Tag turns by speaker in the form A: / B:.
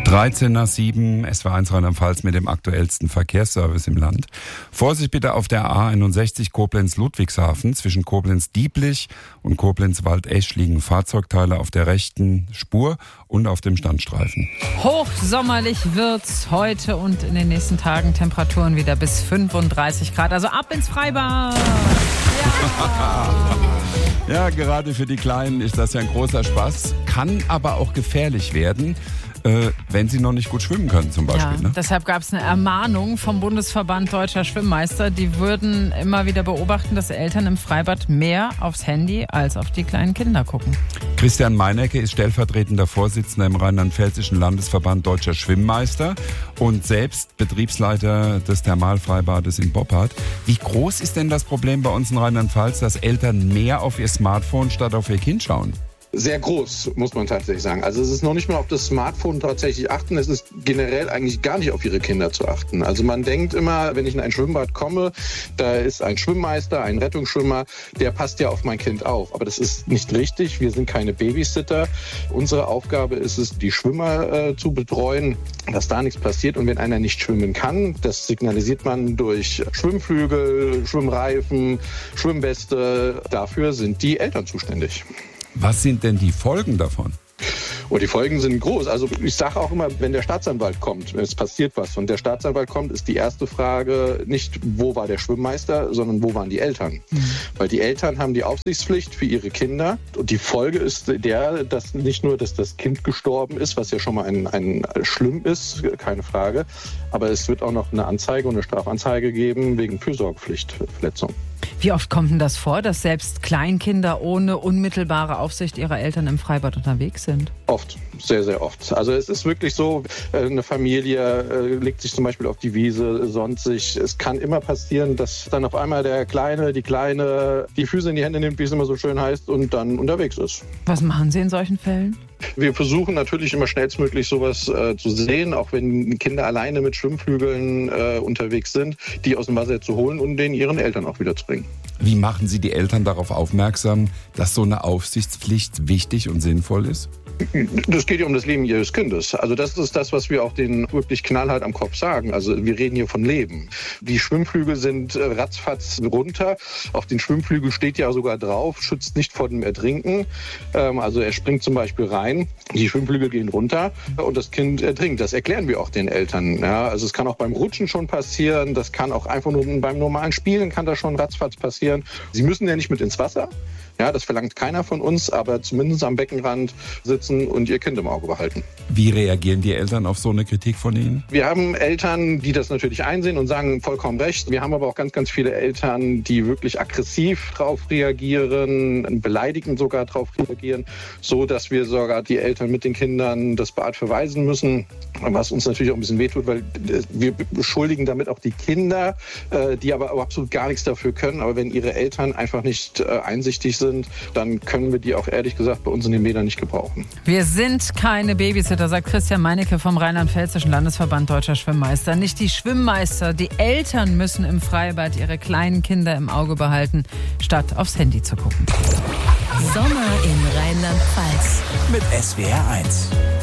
A: 13 nach 7, SW1 Rheinland-Pfalz mit dem aktuellsten Verkehrsservice im Land. Vorsicht bitte auf der A61 Koblenz-Ludwigshafen. Zwischen Koblenz-Dieblich und Koblenz-Waldesch liegen Fahrzeugteile auf der rechten Spur und auf dem Standstreifen.
B: Hochsommerlich wird's heute und in den nächsten Tagen, Temperaturen wieder bis 35 Grad. Also ab ins Freibad!
A: Ja, gerade für die Kleinen ist das ja ein großer Spaß, kann aber auch gefährlich werden, wenn sie noch nicht gut schwimmen können zum Beispiel.
B: Ja, deshalb gab es eine Ermahnung vom Bundesverband Deutscher Schwimmmeister. Die würden immer wieder beobachten, dass Eltern im Freibad mehr aufs Handy als auf die kleinen Kinder gucken.
A: Christian Meinecke ist stellvertretender Vorsitzender im Rheinland-Pfälzischen Landesverband Deutscher Schwimmmeister und selbst Betriebsleiter des Thermalfreibades in Boppard. Wie groß ist denn das Problem bei uns in Rheinland-Pfalz, dass Eltern mehr auf ihr Smartphone statt auf ihr Kind schauen?
C: Sehr groß, muss man tatsächlich sagen. Also es ist noch nicht mal auf das Smartphone tatsächlich achten, es ist generell eigentlich gar nicht auf ihre Kinder zu achten. Also man denkt immer, wenn ich in ein Schwimmbad komme, da ist ein Schwimmmeister, ein Rettungsschwimmer, der passt ja auf mein Kind auf. Aber das ist nicht richtig, wir sind keine Babysitter. Unsere Aufgabe ist es, die Schwimmer zu betreuen, dass da nichts passiert. Und wenn einer nicht schwimmen kann, das signalisiert man durch Schwimmflügel, Schwimmreifen, Schwimmweste. Dafür sind die Eltern zuständig.
A: Was sind denn die Folgen davon?
C: Und die Folgen sind groß. Also ich sage auch immer, wenn der Staatsanwalt kommt, es passiert was und der Staatsanwalt kommt, ist die erste Frage nicht, wo war der Schwimmmeister, sondern wo waren die Eltern? Weil die Eltern haben die Aufsichtspflicht für ihre Kinder. Und die Folge ist dass nicht nur, dass das Kind gestorben ist, was ja schon mal ein schlimm ist, keine Frage, aber es wird auch noch eine Anzeige und eine Strafanzeige geben wegen Fürsorgepflichtverletzung.
B: Wie oft kommt denn das vor, dass selbst Kleinkinder ohne unmittelbare Aufsicht ihrer Eltern im Freibad unterwegs sind?
C: Oft, sehr, sehr oft. Also es ist wirklich so, eine Familie legt sich zum Beispiel auf die Wiese, sonnt sich. Es kann immer passieren, dass dann auf einmal der Kleine, die Kleine die Füße in die Hände nimmt, wie es immer so schön heißt, und dann unterwegs ist.
B: Was machen Sie in solchen Fällen?
C: Wir versuchen natürlich immer schnellstmöglich sowas zu sehen, auch wenn Kinder alleine mit Schwimmflügeln unterwegs sind, die aus dem Wasser zu holen und den ihren Eltern auch wieder zu bringen.
A: Wie machen Sie die Eltern darauf aufmerksam, dass so eine Aufsichtspflicht wichtig und sinnvoll ist?
C: Das geht ja um das Leben Ihres Kindes. Also das ist das, was wir auch denen wirklich knallhart am Kopf sagen. Also wir reden hier von Leben. Die Schwimmflügel sind ratzfatz runter. Auf den Schwimmflügel steht ja sogar drauf, schützt nicht vor dem Ertrinken. Also er springt zum Beispiel rein, die Schwimmflügel gehen runter und das Kind ertrinkt. Das erklären wir auch den Eltern. Ja, also es kann auch beim Rutschen schon passieren, das kann auch einfach nur beim normalen Spielen kann das schon ratzfatz passieren. Sie müssen ja nicht mit ins Wasser. Ja, das verlangt keiner von uns, aber zumindest am Beckenrand sitzen und ihr Kind im Auge behalten.
A: Wie reagieren die Eltern auf so eine Kritik von Ihnen?
C: Wir haben Eltern, die das natürlich einsehen und sagen vollkommen recht. Wir haben aber auch ganz, ganz viele Eltern, die wirklich aggressiv drauf reagieren, beleidigend sogar drauf reagieren, so dass wir sogar die Eltern mit den Kindern das Bad verweisen müssen, was uns natürlich auch ein bisschen wehtut, weil wir beschuldigen damit auch die Kinder, die aber absolut gar nichts dafür können. Aber wenn ihre Eltern einfach nicht einsichtig sind, dann können wir die auch ehrlich gesagt bei uns in den Bädern nicht gebrauchen.
B: Wir sind keine Babysitter, sagt Christian Meinecke vom Rheinland-Pfälzischen Landesverband Deutscher Schwimmmeister. Nicht die Schwimmmeister, die Eltern müssen im Freibad ihre kleinen Kinder im Auge behalten, statt aufs Handy zu gucken.
D: Sommer in Rheinland-Pfalz
E: mit SWR1.